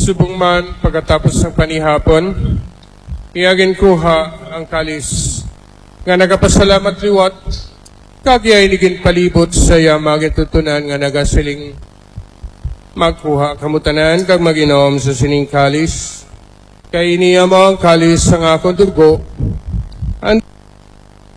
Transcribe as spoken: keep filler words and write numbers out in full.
Subong man pagkatapos ng panihapon, iyagin kuha ang kalis nga nagapasalamat liwat kagiyay nigin palibot sa yamagin tutunan nga nagasiling magkuha kamutanan kag maginom sa sining kalis kay niya mo ang kalis sa akong dugo. And